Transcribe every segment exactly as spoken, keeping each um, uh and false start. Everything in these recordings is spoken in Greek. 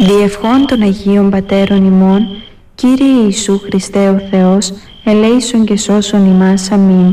Διευχών των Αγίων Πατέρων ημών, Κύριε Ιησού Χριστέ ο Θεός, ελέησον και σώσον ημάς. Αμήν.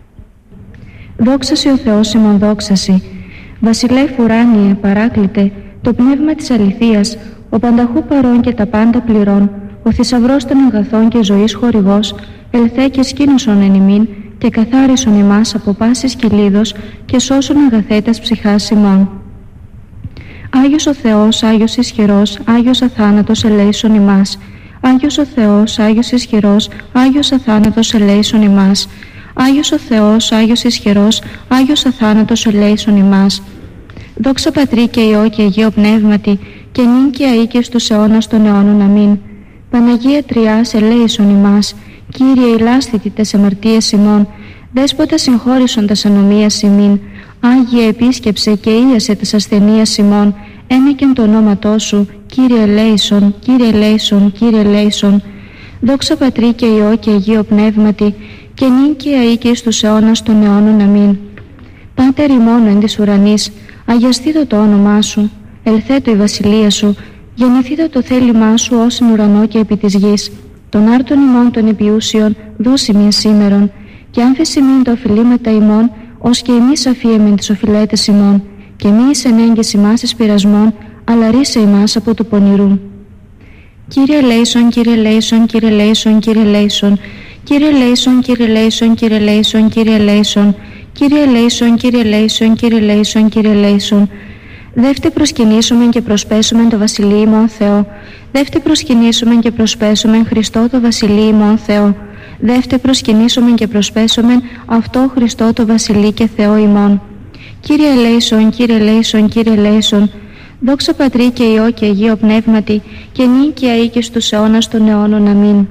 Δόξασι ο Θεός ημών, δόξασι. Βασιλεύ ουράνιε, παράκλητε, το πνεύμα της αληθείας, ο πανταχού παρών και τα πάντα πληρών, ο θησαυρός των αγαθών και ζωής χορηγός, ελθέ και σκήνωσον εν ημίν και καθάρισον ημάς από πάσης κυλίδος και σώσον αγαθέτας ψυχάς ημών. Άγιος ο Θεός, Άγιος ισχυρός, Άγιος αθάνατος, ελέησον ημάς. Άγιος ο Θεός, Άγιος ισχυρός, Άγιος αθάνατος, ελέησον ημάς. Άγιος ο Θεός, Άγιος ισχυρός, Άγιος αθάνατος, ελέησον ημάς. Δόξα Πατρί και Υιό και Αγίο Πνεύματι, και νυν και αεί και στους αιώνας των αιώνων. Αμήν. Παναγία Τριάς, ελέησον ημάς. Κύριε ηλάσθητη τες αμαρτίες ημών, Δέσποτα συγχώρησον τας ανομίας ημίν. Άγιε επίσκεψε και ίασε τας ασθενείας ημών, ένεκεν το ονόματό σου, Κύριε ελέησον, Κύριε ελέησον, Κύριε ελέησον. Δόξα Πατρί και Υιό και Αγίο Πνεύματι, και νυν και αεί και στους αιώνας των αιώνων. Αμήν. Πάτερ ημών εν της ουρανής, αγιαστήτω το όνομά σου, ελθέτω η βασιλεία σου, γεννηθήτω το θέλημά σου ως εν ουρανό και επί της γης. Τον άρτον ημών των επιούσιων δώσει μια σήμερον, και άνθεση μην το οφειλήματα ημών, ως και εμείς αφίεμεν τις οφειλέτες ημών, και μη εις ενέγγες ημάς εις πειρασμών, αλλά ρίσε ημάς από του πονηρού. Κύριε ελέησον, Κύριε ελέησον, Κύριε ελέησον, Κύριε ελέησον, Κύριε ελέησον, Κύριε ελέησον, Κύριε ελέησον, Κύριε ελέησον, Κύριε ελέησον, Κύριε ελέησον, Κύριε ελέησον, Κύριε ελέησον. Δεύτε προσκυνήσομεν και προσπέσομεν το βασιλείο ημών Θεό. Δεύτε προσκυνήσομεν και προσπέσομεν Χριστό το βασιλείο ημών Θεό. Δεύτε προσκυνήσομεν και προσπέσομεν αυτό Χριστό το βασιλεί και Θεό ημών. Κύριε ελέησον, Κύριε ελέησον, Κύριε ελέησον. Δόξα Πατρί και Υιό και Αγίο Πνεύματι, και νυν και αεί και στους αιώνας των αιώνων. Αμήν.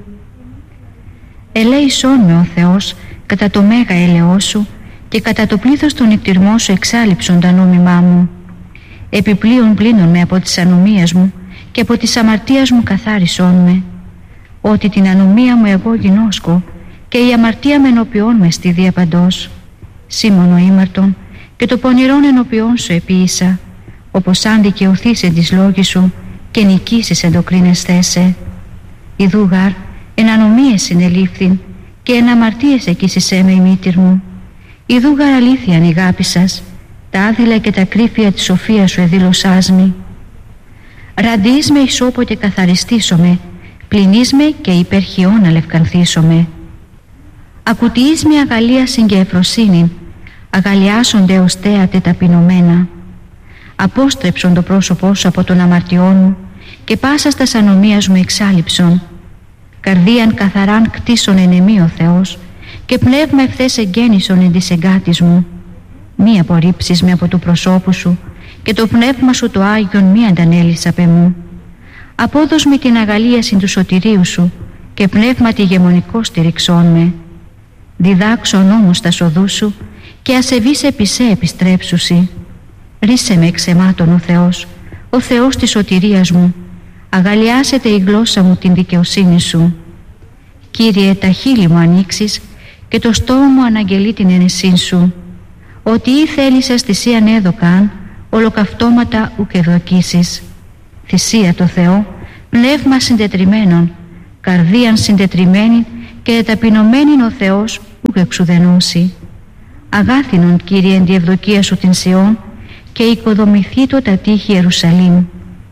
Ελέησόν με ο Θεός κατά το μέγα έλεος σου, και κατά το πλήθος των εκτιρμών σου εξάλειψον τα νόμιμά μου. Επιπλέον πλύνον με από τις ανομίες μου, και από της αμαρτίας μου καθάρισόν με. Ότι την ανομία μου εγώ γινώσκω, και η αμαρτία με ενωπιών με στη διαπαντός. Σήμωνο ήμαρτον, και το πονηρόν ενωπιών σου επίησα, όπως αν δικαιωθείς εν της λόγης σου, και νικήσεις εν το κρίνεσθέσαι. Ιδού γάρ, εν ανομίες συνελήφθην, και εν αμαρτίες εκείσισέ με η μήτηρ μου. Ιδού γάρ αλήθειαν η γάπη σας, τα άδειλα και τα κρύφια της σοφίας σου εδήλωσάς μη. Ραντείς με ισόπο και καθαριστήσομαι, πλυνείς με και υπερχιών αλευκανθήσομαι. Ακουτιείς με αγαλίασιν και ευφροσύνην, αγαλιάσονται ως θέατε ταπεινωμένα. Απόστρεψον το πρόσωπό σου από τον αμαρτιών μου, και πάσας τας ανομίας μου εξάλειψον. Καρδίαν καθαράν κτίσον εν εμή ο Θεός, και πνεύμα ευθές εγγέννησον εν της εγκάτης μου. Μη απορρίψεις με από του προσώπου σου, και το πνεύμα σου το Άγιον μη αντανέλεις απ' εμού. Απόδος με την αγαλίαση του σωτηρίου σου, και πνεύμα τη γεμονικό στηριξών με. Διδάξον όμως τα σοδού σου, και ασεβείς επί σε επιστρέψουσι. Ρίσε με εξ αιμάτων ο Θεός, ο Θεός της σωτηρίας μου. Αγαλιάσετε η γλώσσα μου την δικαιοσύνη σου. Κύριε, τα χείλη μου ανοίξεις, και το στόμα μου αναγγελεί την ενεσύν σου. Ότι ή θέλησες θυσίαν έδωκαν, ολοκαυτώματα ουκ ευδοκίσεις. Θυσία το Θεό, πνεύμα συντετριμένον, καρδίαν συντετριμένη, και ταπεινωμένην ο Θεός ουκ εξουδενώσει. Αγάθινον, Κύριε, εν τη ευδοκία σου την Σιών, και οικοδομηθήτω τα τείχη Ιερουσαλήμ.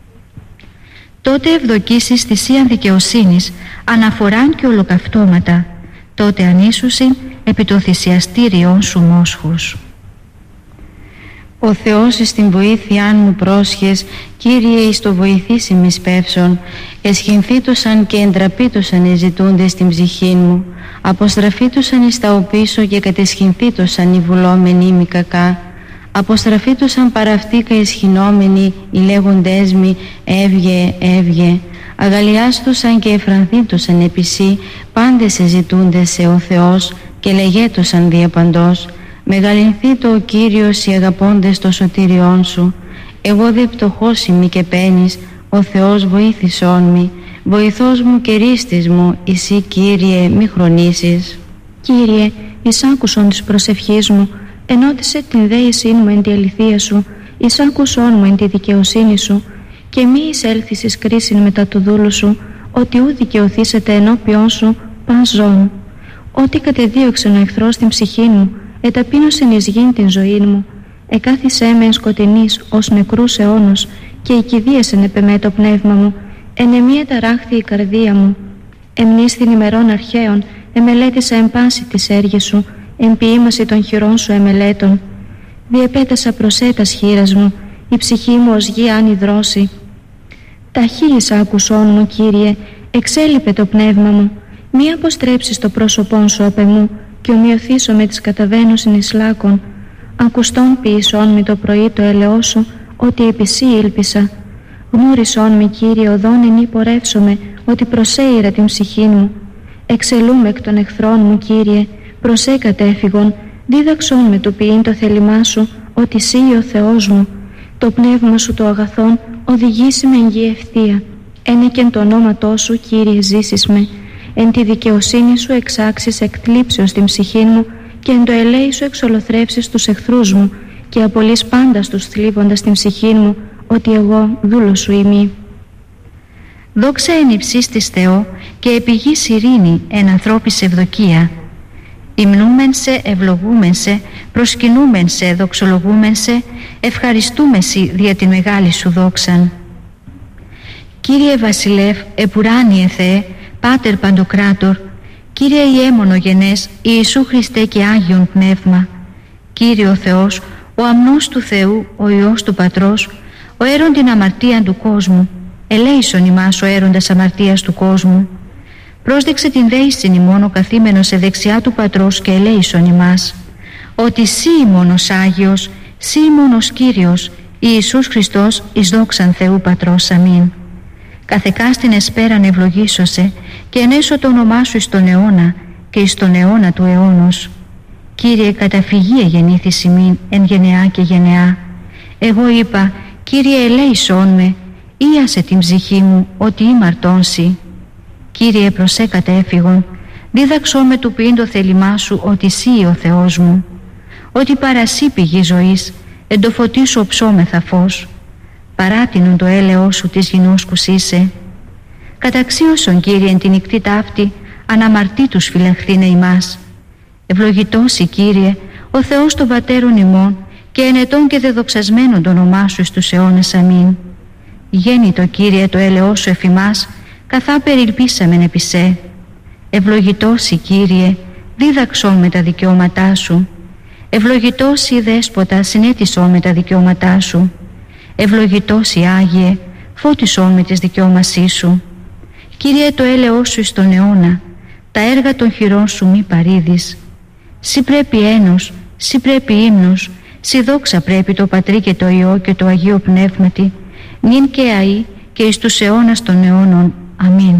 Τότε ευδοκίσεις θυσίαν δικαιοσύνης, αναφοράν και ολοκαυτώματα, τότε ανήσουσιν επί το θυσιαστήριον σου μόσχους. Ο Θεός εις την βοήθειάν μου πρόσχες, Κύριε εις το βοηθήσει μη σπεύσον. Εσχυνθήτωσαν και εντραπήτωσαν οι ζητούντες στην ψυχή μου, αποστραφήτωσαν εις τα οπίσω και κατεσχυνθήτωσαν οι βουλόμενοι μη κακά. Αποστραφήτωσαν παραυτήκα ισχυνόμενοι οι λέγοντές μη, έβγε, έβγε. Αγαλιάστωσαν και εφρανθήτωσαν επισή, πάντες εζητούντες σε ο Θεός, και λεγέτωσαν διαπαντός. Μεγαλυνθήτω ο Κύριος οι αγαπώντες το σωτήριόν σου. Εγώ δε πτωχός ημί και πένης, ο Θεός βοήθησόν μη. Βοηθός μου και ρίστης μου, εσύ Κύριε μη χρονίσεις. Κύριε, εισάκουσον της προσευχής μου, ενώτισε την δέησή μου εν τη αληθεία σου, εισάκουσόν μου εν τη δικαιοσύνη σου, και μη εισέλθεις εις κρίσιν μετά του δούλου σου, ότι ου δικαιωθήσετε ενώπιόν σου παν ζών. Ότι κατεδίωξεν ο εχθρός την ψυχή μου, εταπείνωσεν εις γήν την ζωή μου, εκάθισέ με εν σκοτεινής ως νεκρούς αιώνος, και οικηδίασεν επεμέ το πνεύμα μου, εν εμία ταράχθη η καρδία μου. Εμνήσθην ημερών αρχαίων, εμελέτησα εν πάση τις έργες σου, εν ποιήμαση των χειρών σου εμελέτων. Διεπέτασα προσέτας χείρας μου, η ψυχή μου ως γη αν υδρώσει. Ταχύης άκουσόν μου, Κύριε, εξέλιπε το πνεύμα μου, μη αποστρέψεις το πρόσωπόν σου απ' εμού, και ομοιωθήσω με τις καταβαίνουσιν εις λάκων. Ακουστόν ποιησόν μη το πρωί το έλεό σου, ότι επί σύ ήλπισα. Γνώρισόν μη, Κύριε, οδόν εν πορεύσομαι, ότι προσέειρα την ψυχή μου. Εξελούμε εκ των εχθρών μου, Κύριε, προσέ κατέφυγον, δίδαξόν με το ποιήν το θέλημά σου, ότι σύ ο Θεός μου. Το πνεύμα σου το αγαθόν οδηγήσει με εν γη ευθεία. Ένε και εν το ονόματό σου, Κύριε, ζήσεις με. Εν τη δικαιοσύνη σου εξάξεις εκκλήψεως την ψυχή μου, και εν το ελέη σου εξολοθρεύσεις τους εχθρούς μου, και απολύς πάντα τους θλίβοντας την ψυχή μου, ότι εγώ δούλος σου ημί. Δόξα εν υψίστης Θεό, και επί γης ειρήνη εν ανθρώπης ευδοκία. Υμνούμεν σε, ευλογούμεν σε, προσκυνούμεν σε, δοξολογούμεν σε, ευχαριστούμε σοι δια την μεγάλη σου δόξαν. Κύριε Βασιλεύ, επουράνιε Θεέ, Πάτερ Παντοκράτορ, Κύριε Ιέμονο γενές, Ιησού Χριστέ και Άγιον Πνεύμα, Κύριε ο Θεός, ο αμνός του Θεού, ο Υιός του Πατρός, ο έρον την αμαρτίαν του κόσμου, ελέησον ημάς ο έροντας αμαρτίας του κόσμου. Πρόσδεξε την δέησιν ημών ο καθήμενος σε δεξιά του Πατρός και ελέησον ημάς, ότι σύ ημώνος Άγιος, σύ ημώνος Κύριος, Ιησούς Χριστός εις δόξαν Θεού Πατρός. Αμήν. Καθεκάστην εσπέραν ευλογήσωσε, και ενέσω το όνομά σου εις τον αιώνα και εις τον αιώνα του αιώνος. Κύριε, καταφυγή εγεννήθης ημίν εν γενεά και γενεά. Εγώ είπα, Κύριε, ελέησόν με, ίασε την ψυχή μου, ότι ήμαρτον σοι. Κύριε, προσέ κατέφυγον, δίδαξό με του ποιήν το θέλημά σου, ότι σύ ο Θεός μου. Ότι παρασύ πηγή ζωής, εν το φωτί σου οψόμεθα φως. Παράτινον το έλεό σου της γινώσκους είσαι. Καταξίωσον, Κύριε, εν την νυχτή ταύτη, αναμαρτήτους φυλαχθήνε ημάς. Ευλογητώσι, Κύριε, ο Θεός των πατέρων ημών, και ενετών και δεδοξασμένον το όνομά σου εις τους αιώνας. Αμήν. Γέννητο, Κύριε, το έλεό σου εφ' ημάς, καθά περιλπίσαμεν επί σε. Ευλογητώσι, Κύριε, δίδαξόν με τα δικαιώματά σου. Ευλογητώσι, Δέσποτα, συνέτησόν με τα δικαιώματά σου. Ευλογητώσι, Άγιε, φώτισόν με τις δικαιώμασή σου. Κύριε, το έλεό σου εις τον αιώνα, τα έργα των χειρών σου μη παρήδεις. Σύ πρέπει ένος, σύ πρέπει ύμνος, σύ δόξα πρέπει το Πατρί και το Υιό και το Αγίο Πνεύματι, νυν και αεί και εις τους αιώνας των αιώνων. Αμήν.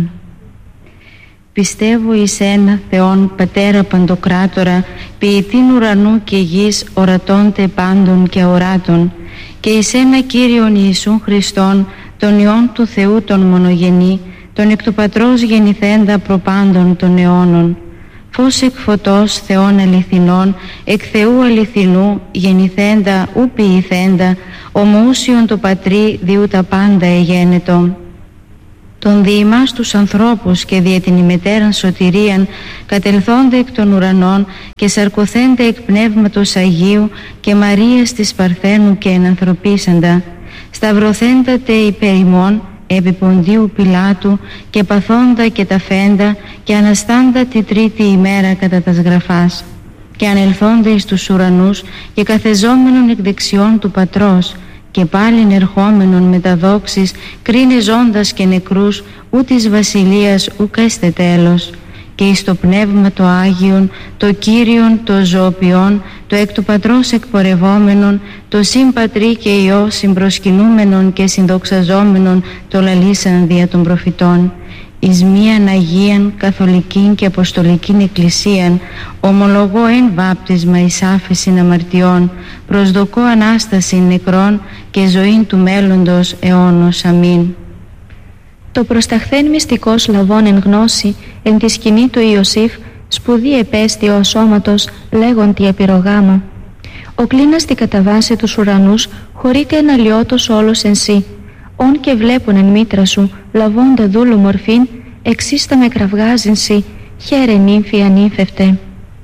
Πιστεύω εις ένα Θεόν Πατέρα Παντοκράτορα, ποιητήν ουρανού και γης, ορατώντε πάντων και οράτων, και εις ένα Κύριον Ιησούν Χριστόν, τον Υιόν του Θεού τον μονογενή, τον εκ του Πατρός γεννηθέντα προπάντων των αιώνων, φως εκ φωτός Θεών αληθινών, εκ Θεού αληθινού, γεννηθέντα ου ποιηθέντα, ομοούσιον το Πατρί διού τα πάντα εγένετο. Τον δι' ημάς τους ανθρώπους και δια την ημετέραν σωτηρίαν, κατελθόνται εκ των ουρανών και σαρκωθένται εκ Πνεύματος Αγίου και Μαρίας της Παρθένου και ενανθρωπίσαντα, σταυρωθέντατε υπέρ ημών επί Ποντίου Πιλάτου και παθόντα και ταφέντα και αναστάντα τη τρίτη ημέρα κατά τας γραφάς, και ανελθόνται εις τους ουρανούς και καθεζόμενον εκ δεξιών του Πατρός, και πάλιν ερχόμενον με τα δόξης κρίνε ζώντας και νεκρούς, ού της βασιλείας ουκ έστε τέλος, και εις το Πνεύμα το Άγιον, το Κύριον, το ζωοποιόν, το εκ του Πατρός εκπορευόμενον, το συμπατρί και Υιό συμπροσκυνούμενον και συνδοξαζόμενον, το λαλήσαν δια των προφητών, εις μίαν Αγίαν, Καθολικήν και Αποστολικήν Εκκλησίαν, ομολογώ εν βάπτισμα εις άφεσιν αμαρτιών, προσδοκώ Ανάσταση νεκρών και ζωήν του μέλλοντος αιώνος. Αμήν. Το προσταχθέν μυστικός λαβών εν γνώση, εν τη σκηνή του Ιωσήφ, σπουδή επέστη ο σώματος, λέγοντι επιρρογάμο. Ο κλίνας την κατά βάση τους ουρανούς, χωρείται εν αλλιώτος όλος εν σύ. όν και βλέπουν εν μήτρα σου, λαβώντα δούλου μορφήν, εξίστα με κραυγάζινσι, χαίρε νύμφη ανήφευτε.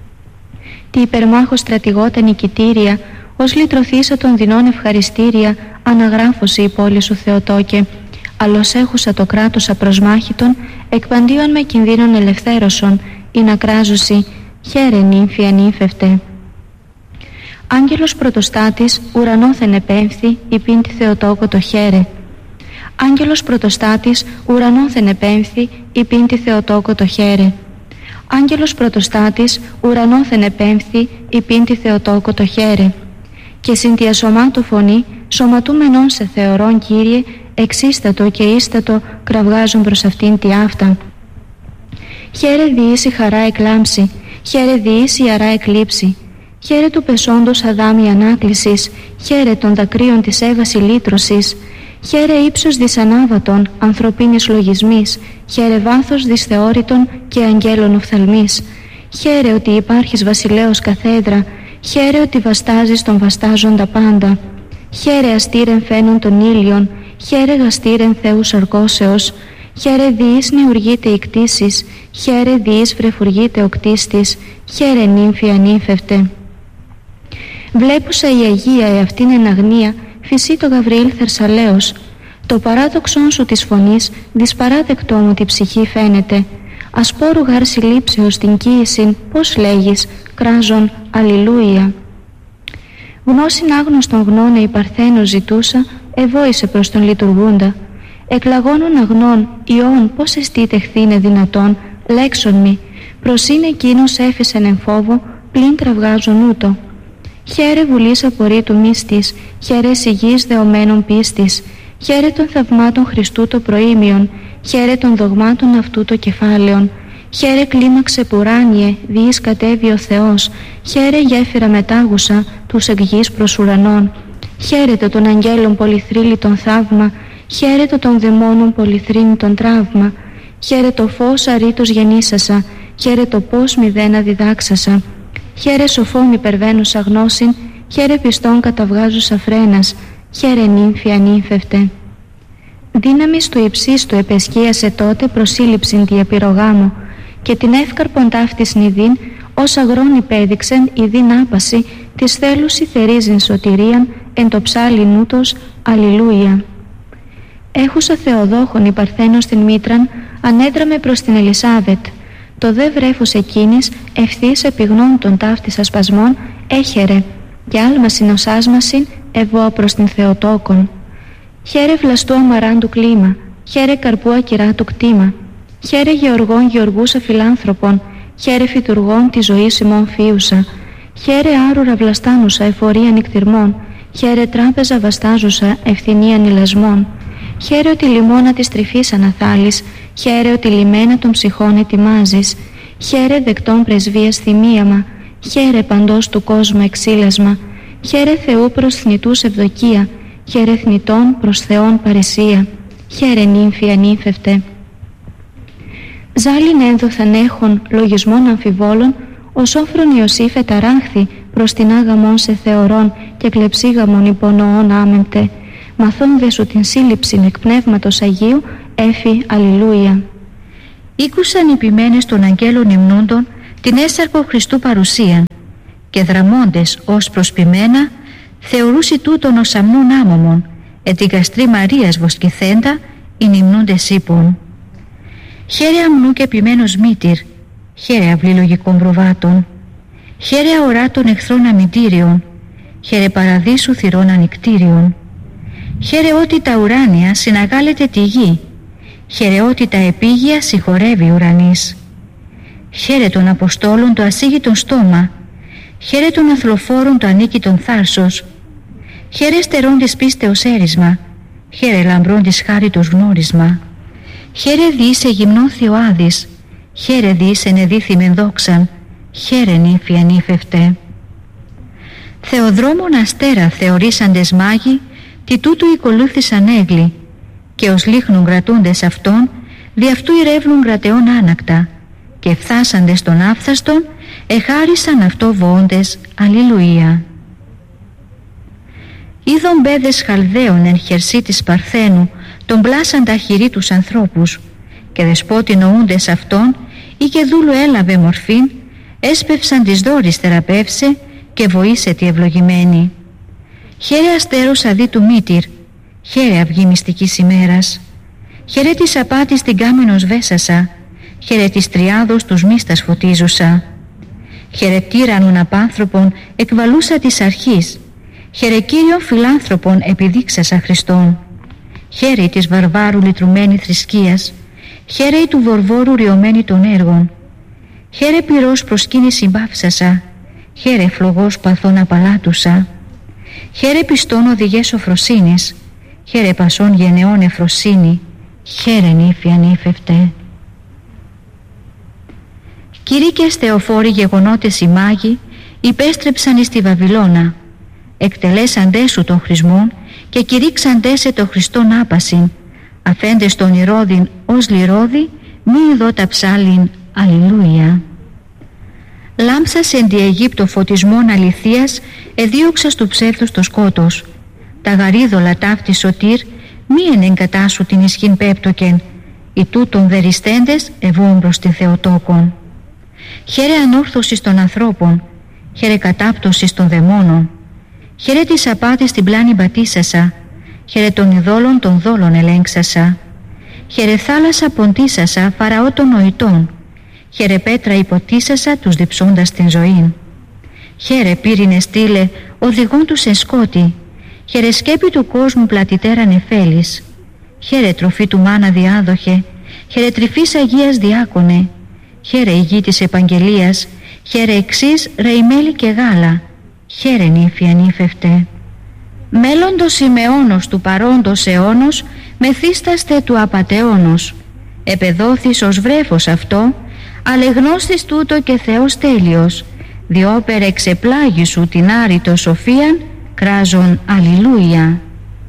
Τι υπερμάχο στρατηγότα νικητήρια, ως λυτρωθήσα των δεινών ευχαριστήρια, αναγράφωση η πόλη σου Θεοτόκε. Αλλος έχουσα το κράτος απροσμάχητον, εκπαντίον με κινδύνων ελευθέρωσον, ή να κράζουσι, χαίρε νύμφη ανήφευτε. Άγγελος πρωτοστάτης, ουρανόθεν επέμφθη, υπήν τη Θεοτόκο το χαίρε. Άγγελος πρωτοστάτης, ουρανόθεν επέμφθη, υπήν τη Θεοτόκο το χαίρε. Άγγελος πρωτοστάτης, ουρανόθεν επέμφθη, υπήν τη Θεοτόκο το χαίρε. Και συν τη ασωμάτου φωνή, σωματούμενον σε θεωρών Κύριε, εξίστατο και ίστατο κραυγάζουν προς αυτήν τη αυτά. Χαίρε διείς η χαρά εκλάμψη, χαίρε διείς η αρά εκλείψη. Χαίρε του πεσόντος αδάμι ανάκλησης, χαίρε των δακρύων της Εύας ηλίτρωσης. Χαίρε ύψος δυσανάβατον, ανθρωπίνης λογισμής, χαίρε βάθος δυσθεώρητον και αγγέλων οφθαλμής. Χαίρε ότι υπάρχεις βασιλέος καθέδρα, χαίρε ότι βαστάζεις τον βαστάζοντα πάντα. Χαίρε αστήρεν φαίνον των ήλιων, χαίρε γαστήρεν Θεούς αρκώσεως. Χαίρε διείς νεουργείται η κτήσης, χαίρε διείς βρεφουργείται ο κτίστης, χαίρε νύμφη ανήφευτε. Βλέπουσα η Αγία εαυτήν εν αγνία, φυσί το Γαβριήλ Θερσαλέος. Το παράδοξον σου της φωνής, δυσπαράδεκτό μου τη ψυχή φαίνεται. Ασπόρου γάρ συλλήψεως την κοίησιν, πώς λέγεις, κράζον, αλληλούια. Γνώσιν άγνωστον γνώνε η Παρθένος ζητούσα, εβόησε προς τον λειτουργούντα. Εκλαγώνων αγνών, ιών, πώς εστί χθήνε δυνατόν, λέξον μη, προς είναι εκείνος έφυσεν εν φόβο, πλην κραυγάζον ούτω. Χαίρε βουλής απορρίτου του μύστης, χαίρε σιγής δεωμένων πίστης, χαίρε των θαυμάτων Χριστού το προήμιον, χαίρε των δογμάτων αυτού το κεφάλαιον, χαίρε κλίμαξε πουράνιε, διείς κατέβει ο Θεός, χαίρε γέφυρα μετάγουσα, τους εκ γης προς ουρανών, χαίρετε των αγγέλων πολυθρύλιτον θαύμα, χαίρετε των δαιμόνων πολυθρύνητον τραύμα, χαίρε το φως αρήτως γεννήσασα, χαίρε το πώς μηδένα διδάξασα. Χαίρε σοφόν υπερβαίνουσα γνώσιν, χαίρε πιστόν καταβγάζουσα φρένας, χαίρε νύμφη ανήφευτε. Δύναμις του υψίστου επεσχίασε τότε προσύλληψην τη επιρρογάμου, και την εύκαρπον ταύτης νηδίν, ως αγρόν υπέδειξεν ηδίν άπαση, της θέλουσι θερίζειν σωτηρίαν, εν το ψάλι νούτος, αλληλούια. Έχουσα Θεοδόχον η Παρθένος την μήτραν, ανέδραμε προς την Ελισάβετ. Το δε βρέφος εκείνης, ευθύς επιγνών των ταύτης ασπασμών, έχερε, και άλμα συνοσάσμασιν, ευώ προς την Θεοτόκον. Χαίρε βλαστού αμαράντου κλίμα, χαίρε καρπού ακυρά του κτήμα, χαίρε γεωργών γεωργούσα φιλάνθρωπων, χαίρε φυτουργών τη ζωή ημών φίουσα, χαίρε άρουρα βλαστάνουσα εφορία νυκτυρμών, χαίρε τράπεζα βαστάζουσα ευθυνίαν ηλασμών, χαίρε ότι λιμώνα της τρυφής αναθάλεις, χαίρε ότι λιμένα των ψυχών ετοιμάζεις, χαίρε δεκτών πρεσβείας θυμίαμα, χαίρε παντός του κόσμου εξήλασμα, χαίρε Θεού προς θνητούς ευδοκία, χαίρε θνητών προς Θεόν παρησία, χαίρε νύμφη ανήφευτε. Ζάλιν ένδοθαν έχων λογισμών αμφιβόλων, ο σόφρον Ιωσήφ εταράχθη προς την άγαμον σε θεωρών και κλεψίγαμον υπονοών άμεμπτε, μαθών δε σου την σύλληψην εκ πνεύματος Αγίου, έφη αλληλούια. Ήκουσαν οι ποιμένες των αγγέλων υμνούντων την έσαρκο Χριστού παρουσίαν, και δραμώντες ως προσποιμένα θεωρούσι τούτον ως αμνούν άμωμον, εν την καστρή Μαρίας βοσκηθέντα ειν υμνούντες ύπων. Χαίρε αμνού και ποιμένος μήτυρ, χαίρε αυλή λογικών προβάτων, χαίρε αορά των εχθρών αμυντήριων, χαίρε παραδείσου θυρών ανικτήριων. Χαίρε ότι τα ουράνια συναγάλεται τη γη, χαίρε ότι τα επίγεια συγχωρεύει ουρανής. Χαίρε των Αποστόλων το ασίγητον στόμα, χαίρε των αθλοφόρων το ανίκητον θάρσος, χαίρε στερών της πίστεως έρισμα, χαίρε λαμπρών της χάριτος γνώρισμα. Χαίρε δι σε γυμνό Θεοάδης, χαίρε δι σε νεδίθυμεν δόξαν, χαίρε νύμφη ανήφευτε. Θεοδρόμων αστέρα θεωρήσαντες μάγοι, τι τούτου οικολούθησαν έγκλη, και ως λίχνουν κρατούντες αυτών, δι' αυτού ηρεύλουν κρατεών άνακτα, και φθάσαντες των άφθαστον, εχάρισαν αυτό βοώντες, αλληλουία. είδον μπέδες Χαλδαίων εν χερσί της Παρθένου, τον πλάσαν τα χειρί τους ανθρώπους, και δεσπότη νοούντες αυτόν, ή και δούλου έλαβε μορφήν, έσπευσαν της δόρης θεραπεύσε και βοήσε τη ευλογημένη. Χαίρε αστέρος αδί του μήτυρ, χαίρε αυγή μυστικής ημέρας, χαίρε της απάτης την κάμενος βέσασα, χαίρε της τριάδος τους μίστας φωτίζουσα, χαίρε τύραννον απάνθρωπον εκβαλούσα της αρχής, χαίρε Κύριον φιλάνθρωπον επιδείξασα Χριστόν, χαίρε της βαρβάρου λυτρουμένη θρησκείας, χαίρε του βορβόρου ριωμένη των έργων, χαίρε πυρός προσκύνη συμπάφσασα, χαίρε φλογός παθών απαλάτουσα, χαίρε πιστών οδηγές σοφροσύνης, χαίρε πασών γενεών εφροσύνη, χαίρε νύφη ανήφευτε. Κηρύκες θεοφόροι γεγονότες οι μάγοι υπέστρεψαν εις τη Βαβυλώνα, εκτελέσαντέ σου των χρησμών και κηρύξαντέ σε το Χριστόν άπασιν, αφέντες τον Ηρώδην ως λιρόδη, μη ειδώ τα ψάλιν, αλληλούια. Λάμψας εν τη Αιγύπτο φωτισμόν αληθείας, εδίωξας του ψεύδους το σκότος. Τα γαρίδωλα ταύτη σωτήρ, μη εν εγκατάσου την ισχύν πέπτοκεν, οι τούτων δεριστέντες ευούν προς τη Θεοτόκον. Χαίρε ανόρθωσης των ανθρώπων, χαίρε κατάπτωσης των δαιμόνων, χαίρε της απάτης την πλάνη μπατήσασα, χαίρε των ειδόλων των δόλων ελέγξασα, χαίρε θάλασσα ποντίσασα φαραώ των νοητών, χαίρε πέτρα υποτίσασα τους διψώντας την ζωήν, χαίρε πύρινε στήλε οδηγών τους εν σκότη, χαίρε σκέπη του κόσμου πλατητέρα νεφέλης, χαίρε τροφή του μάνα διάδοχε, χαίρε τρυφής Αγίας διάκονε, χαίρε η γη της επαγγελίας, χαίρε εξής ρεϊμέλη και γάλα, χαίρε νύφη ανήφευτε. Μέλλοντος Σιμεώνος του παρόντος αιώνος, μεθύσταστε του απατεώνος, επεδόθης ως βρέφος αυτό, αλεγνώστης τούτο και Θεός τέλειος, διόπερ εξεπλάγει σου την άρρητο σοφίαν, κράζον αλληλούια.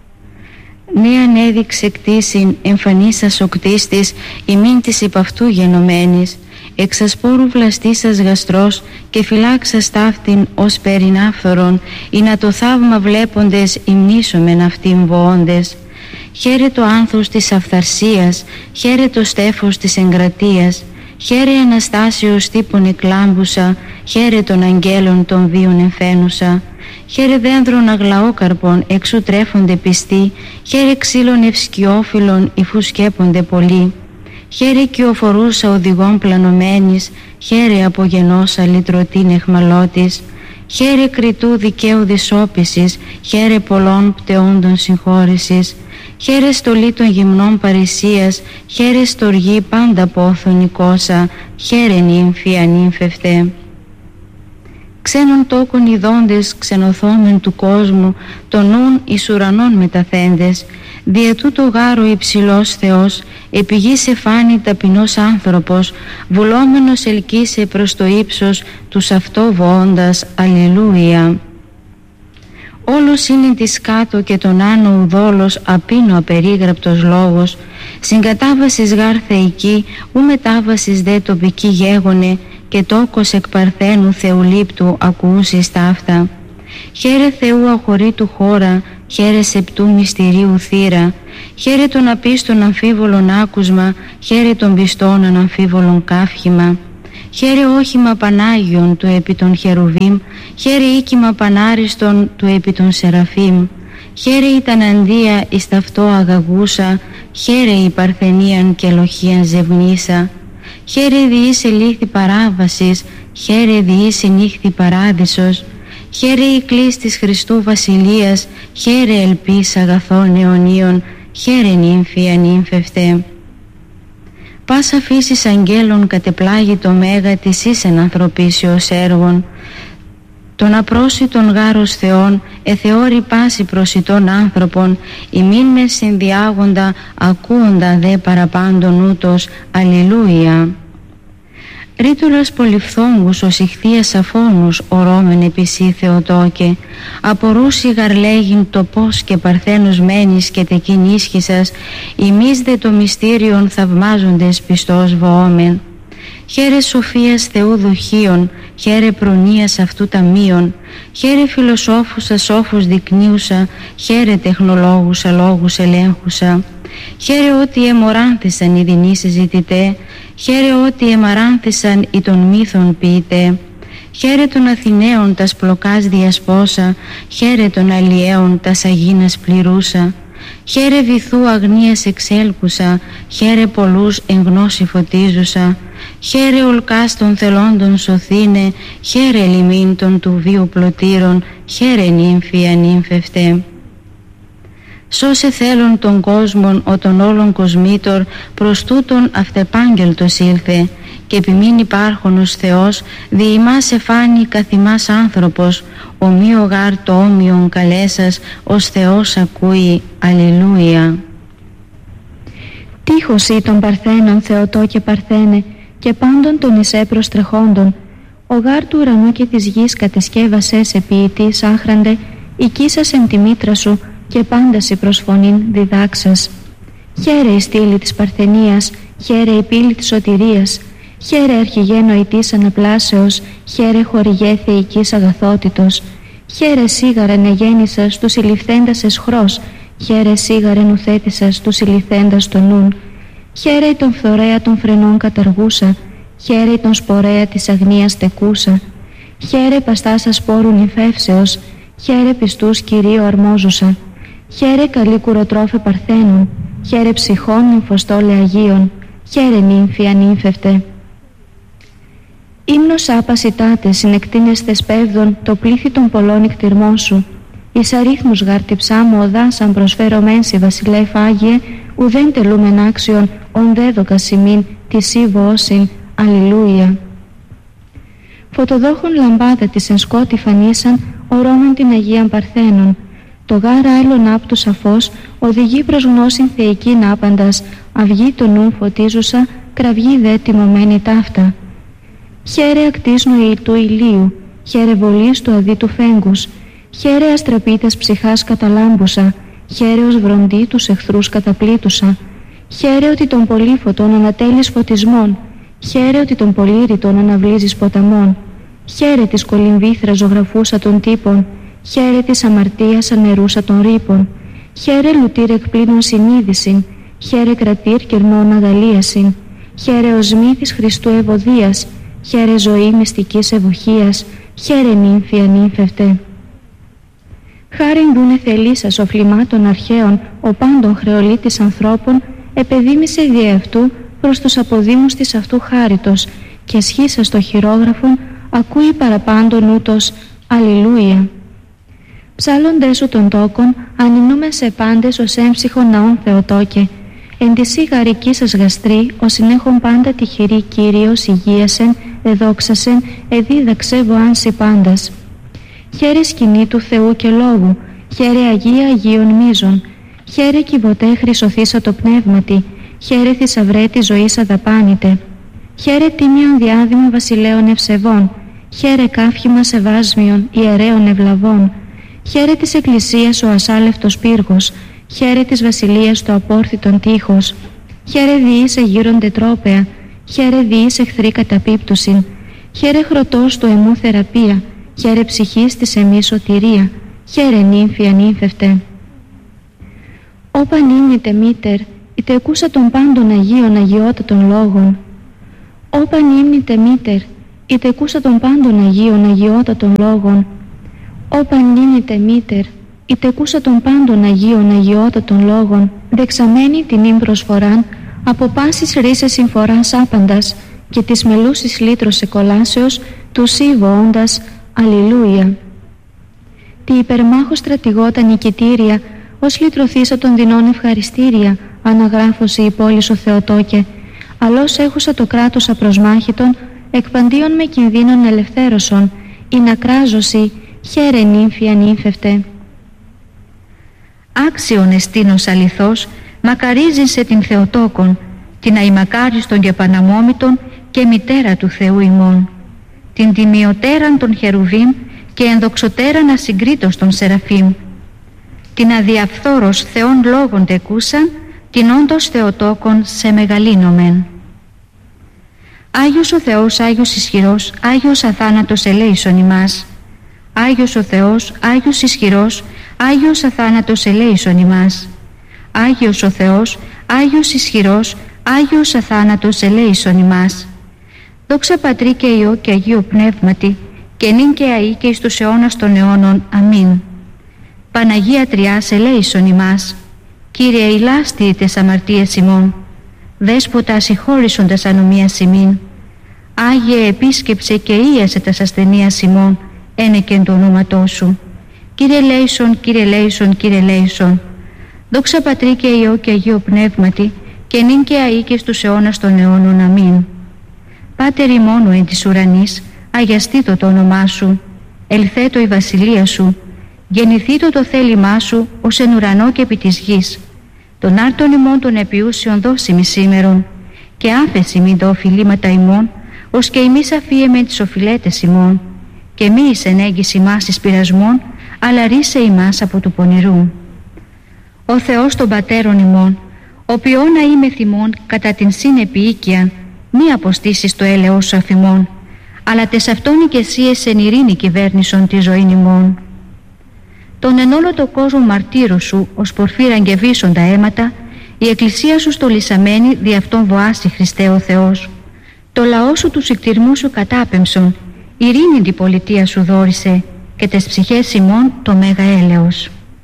Νέαν έδειξε κτήσιν εμφανίσας ο κτίστης, ημίν της υπ' αυτού γενομένης, εξασπόρου βλαστήσας γαστρός και φυλάξας ταύτην ως περινάφθορον, ή να το θαύμα βλέποντες υμνήσομεν αυτήν βοώντες. Χαίρε το άνθος της αυθαρσίας, χαίρε το στέφος της εγκρατείας, χαίρε Αναστάσεως τύπων εκλάμπουσα, χαίρε των αγγέλων των βίων εμφαίνουσα, χαίρε δένδρων αγλαόκαρπων εξού τρέφονται πιστοί, χαίρε ξύλων ευσκιόφυλλων υφού σκέπονται πολλοί, χαίρε κυοφορούσα οδηγών πλανωμένης, χαίρε απογενώσα λυτρωτήν εχμαλώτης, χαίρε κριτού δικαίου δυσόπισης, χαίρε πολλών πτεόντων συγχώρησης, χαίρε στολή των γυμνών παρησίας, χαίρε στοργή πάντα πόθον οικόσα, χαίρε νύμφη ανύμφευτε. Ξένων τόκων ειδώντες ξενοθόμεν του κόσμου, των νουν εις ουρανών μεταθέντες, δια τούτο γάρο υψηλός Θεός, επί γης εφάνει ταπεινός άνθρωπος, βουλόμενος ελκύσε προς το ύψος τους αυτό βοώντας, αλληλούια. Όλος είναι της κάτω και τον άνω ουδόλος απίνο απερίγραπτος λόγος, συγκατάβασης γάρ θεϊκή, ου μετάβασης δε τοπική γέγονε, και τόκος εκ παρθένου θεουλήπτου ακούσεις ταύτα. Χαίρε Θεού αχωρήτου χώρα, χαίρε σεπτού μυστηρίου θύρα, χαίρε των απίστων αμφίβολων άκουσμα, χαίρε των πιστών αναμφίβολων καύχημα, χαίρε όχημα Πανάγιον του επί των Χερουβίμ, χαίρε οίκημα Πανάριστον του επί των Σεραφείμ, χαίρε η ταναντία εις ταυτό αγαγούσα, χαίρε η παρθενίαν και λοχίαν ζευνίσα, χαίρε διήσε λύθη παράβασης, χαίρε διήσε νύχθη παράδεισος, χαίρε η κλής της Χριστού Βασιλείας, χαίρε ελπίς αγαθών αιωνίων, χαίρε νύμφη ανύμφευτε. Πάσα φύσης αγγέλων κατεπλάγει το μέγα της ίσεν ανθρωπίσεως έργων, τον απρόσιτον γάρος Θεών εθεώρη πάση προσιτών άνθρωπων, ημίν με συνδιάγοντα ακούοντα δε παραπάντων ούτως, αλληλούια. Ρήτουλας πολυφθόγκους ως ηχθείας αφώνους ορώμεν επισή Θεοτόκε, απορούσι γαρλέγειν το πώς και παρθένος μένεις και τεκίν ίσχυσας, ημείς δε το μυστήριον θαυμάζοντες πιστός βοόμεν. Χαίρε σοφίας Θεού δοχείων, χαίρε προνοίας αυτού ταμείων, χαίρε φιλοσόφουσα σόφους δεικνύουσα, χαίρε τεχνολόγουσα λόγους ελέγχουσα, χαίρε ότι εμοράνθησαν οι δεινοί συζητητέ, χαίρε ότι εμαράνθησαν οι των μύθων ποιητέ, χαίρε των Αθηναίων τας πλοκάς διασπόσα, χαίρε των Αλλιέων τας αγίνας πληρούσα, χαίρε βυθού αγνίας εξέλκουσα, χαίρε πολλούς εν γνώση φωτίζουσα, χαίρε ολκάς των θελόντων σωθήνε, χαίρε λιμήν των του βίου πλωτήρων, χαίρε νύμφη ανύμφευτε. Σώσε θέλον των κόσμων ο των όλων κοσμήτωρ, προς τούτον αυτεπάγγελτος ήλθε, και επιμήν υπάρχονος Θεός δι' ημάς εφάνει καθ' ημάς άνθρωπος, ομοίο γάρ το όμοιον καλέσας, ως Θεός ακούει. Αλληλούια. Τείχος ή των Παρθένων Θεοτό και Παρθένε, και πάντων των εισέ προστρεχόντων, ο γάρ του ουρανού και της γης κατεσκεύασέ σε ποιητής άχραντε, οικίσας εν τη μήτρα σου, και πάντας η προσφωνήν διδάξας. Χαίρε η στήλη της Παρθενίας, χαίρε η πύλη της σωτηρίας, χαίρε αρχηγέ νοητής αναπλάσεως, χαίρε χορηγέ θεϊκής αγαθότητος, χαίρε σίγαρεν εγέννησας του συλληφθέντας εσχρός, χαίρε σίγαρεν ουθέτησας του συλληφθέντας τον νουν, χαίρε τον φθορέα των φρενών καταργούσα, χαίρε τον σπορέα της αγνίας τεκούσα, χαίρε παστάσα σπόρου νυφεύσεως, χαίρε πιστούς Κυρίου αρμόζουσα, χαίρε καλή κουροτρόφε Παρθένων, χαίρε ψυχών νυμφοστόλε Αγίων, χαίρε νύμφη ανύμφευτε. Ύμνος άπασιτάτε συνεκτείνες σπέβδων το πλήθη των πολλών εκτιρμών σου, εις αρίθμους γάρτη ψάμου οδάσαν προσφέρωμένσι βασιλεύ Άγιε, ουδέν τελούμεν άξιον ον δέδοκα σημείν τη σύβο όσην. Αλληλούια. Φωτοδόχων λαμπάδα της εν σκότη φανίσαν, ορώμεν την Αγίαν Παρθένων. Το γάρα άλλον άπτου σαφώς, οδηγεί προς γνώσιν θεϊκήν άπαντας, αυγή το νου φωτίζουσα, κραυγή δε τιμωμένη ταύτα. Χαίρε ακτής νοητού ηλίου, χαίρε βολής του αδίτου φέγγους, χαίρε αστραπίτες ψυχάς καταλάμπουσα, χαίρε ως βροντί τους εχθρούς καταπλήτουσα, χαίρε ότι τον πολύφωτον ανατέλεις φωτισμών, χαίρε ότι τον πολύρητον αναβλύζεις ποταμών, χαίρε της κολυμβήθρας ζωγραφούσα των τύπων, χαίρε της αμαρτίας ανερούσα των ρήπων, χαίρε λουτήρ εκπλήνων συνείδησιν, χαίρε κρατήρ κερνών αγαλίασιν, χαίρε οσμή της Χριστού ευωδίας, χαίρε ζωή μυστικής ευοχίας, χαίρε νύμφη ανύμφευτε. Χάριν δούνε θελήσας ο φλιμάτων αρχαίων, ο πάντων χρεολίτης ανθρώπων, επεδίμησε δι' αυτού προς τους αποδήμους της αυτού χάριτος, και σχίσας το χειρόγραφον, ακούει παραπάντων ούτως. Αλληλούια. Ψάλλοντες σου των τόκων, ανυμνούμε σε πάντες ως έμψυχον ναόν Θεοτόκε. Εν τη σιγαρική σας γαστρή, ως συνέχον πάντα τυχερή Κύριος υγείασεν, εδόξασεν, εδίδαξε βοάνσι πάντας. Χαίρε σκηνή του Θεού και Λόγου, χαίρε Αγία Αγίων μίζων, χαίρε κυβωτέ χρυσοθήσα το πνεύματι, χαίρε θησαυρέ της ζωής αδαπάνητε, χαίρε τίμιον διάδημα βασιλέων ευσεβών, χαίρε κάφημα σεβάσμιον ιερέων ευλαβών, χαίρε της Εκκλησίας ο ασάλευτος πύργος, χαίρε της βασιλείας το απόρθητον τείχος, χαίρε διείς εγείρονται τρόπεα, χαίρε διείς εχθροί καταπίπτουσιν, χαίρε χρωτός του εμού θεραπεία, χαίρε ψυχής της εμείς σωτηρία, χαίρε νύμφη ανύμφευτε. Όπαν ήμνητε μήτερ, είτε εκούσα των πάντων Αγίων αγιότατων λόγων. Όπαν ήμνητε μήτερ, είτε εκούσα των πάντων Αγίων αγιότατων λόγων. Όπαν ήμνητε μήτερ, είτε εκούσα των πάντων Αγίων αγιότατων λόγων, δεξαμένη την ύμ προσφοράν, από πάσης ρίσες συμφοράς άπαντας, και της μελούσης λύτρος εκολάσεως, του σύβο όντας. Αλληλούια. Τι υπερμάχος στρατηγό τα νικητήρια, ως λυτρωθήσα των δεινών ευχαριστήρια, αναγράφωση η πόλης ο Θεοτόκε, αλλώς έχουσα το κράτος απροσμάχητον, εκπαντίον με κινδύνων ελευθέρωσον, η να κράζωση, χαίρε νύμφη ανύμφευτε. Άξιον εστίνος αληθώς, μακαρίζin σε την Θεοτόκον, την αημακάριστον και παναμόμητον και μητέρα του Θεού ημών, την τιμιωτέραν των χερουβίμ και ενδοξωτέραν ασυγκρίτως των σεραφείμ, την αδιαφθόρος Θεών λόγων τεκούσαν, την όντως Θεοτόκον σε μεγαλύνομεν. Άγιος ο Θεός, Άγιος ισχυρός, Άγιος αθάνατος ελέησον ημάς. Άγιος ο Θεός, Άγιος ισχυρός, Άγιος αθάνατος ελέησον ημάς. Άγιος ο Θεός, Άγιος ισχυρός, Άγιος αθάνατος ελέησον ημάς. Δόξα Πατρί και Υιό και Αγίου Πνεύματι, και νυν και αεί και εις τους αιώνας των αιώνων. Αμήν. Παναγία Τριάς ελέησον ημάς. Κύριε ηλάστη τες αμαρτίες ημών. Δέσποτα ασυγχώρησον τας ανομίας ημίν. Άγιε επίσκεψε και ίασε τας ασθενείας ημών, ένεκεν του ονόματός σου. Κύριε λέησον, Κύριε λέησον, Κύριε λέησον. Δόξα Πατρί και Υιό και Αγίου Πνεύματι, και νυν και αεί και στους αιώνας των αιώνων. Αμήν. Πάτερ ημών εν της ουρανής, αγιαστήτω το όνομά σου, ελθέτω η βασιλεία σου, γεννηθήτω το θέλημά σου ως εν ουρανό και επί της γης. Τον άρτον ημών των επιούσιων δώσιμη σήμερον, και άφεση μη δω οφειλήματα ημών, ως και ημείς αφίεμεν τις οφειλέτες ημών, και μη εις ενέγγιση ημάς εις πειρασμών, αλλά ρίσε ημάς από του πονηρού. Ο Θεός των πατέρων ημών, ο ποιόν να είμαι θυμών κατά την συνεπιοίκιαν, μη αποστήσεις το έλεος σου αφημών, αλλά τες αυτόν οικεσίες εν ειρήνη κυβέρνησον τη ζωήν ημών. Τον εν όλο το κόσμο μαρτύρου σου, ως πορφύραν και βίσσον τα αίματα, η εκκλησία σου στολισαμένη δι' αυτόν βοάσει Χριστέ ο Θεός. Το λαό σου του συκτηρμού σου κατάπεμψον, ειρήνη την πολιτεία σου δόρισε, και τες ψυχές ημών το μέγα έλεος.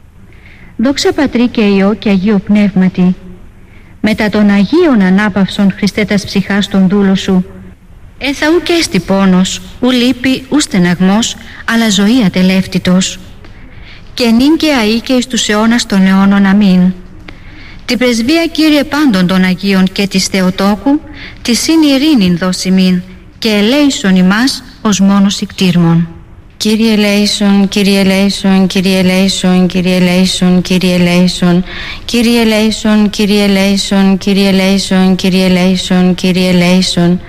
Δόξα Πατρί και Υιό και Αγίου Πνεύματι. Μετά των Αγίων ανάπαυσον Χριστέ τας ψυχάς των δούλο σου, έθα ου και έστι πόνος, ου λύπη, ου στεναγμός, αλλά ζωή ατελεύτητος. Και νυν και αεί και εις τους αιώνας των αιώνων. Αμήν. Την πρεσβεία, Κύριε, πάντων των Αγίων και της Θεοτόκου, τη συν ειρήνην δώσει μην, και ελέησον ημάς ως μόνος ικτήρμον. Κύριε ελέησον, Κύριε ελέησον, Κύριε ελέησον, Κύριε ελέησον, Κύριε ελέησον, Κύριε ελέησον, Κύριε ελέησον, Κύριε ελέησον, Κύριε ελέησον, Κύριε ελέησον,